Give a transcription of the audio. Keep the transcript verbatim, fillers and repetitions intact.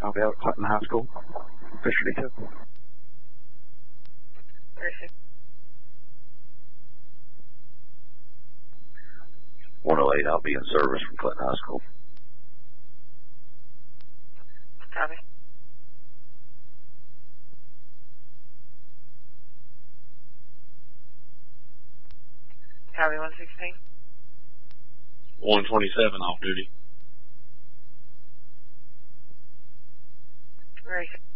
I'll be out at Clinton High School. Fisher D two. one oh eight, I'll be in service from Clinton High School. Copy. Copy, one sixteen. one twenty-seven off duty. Very good.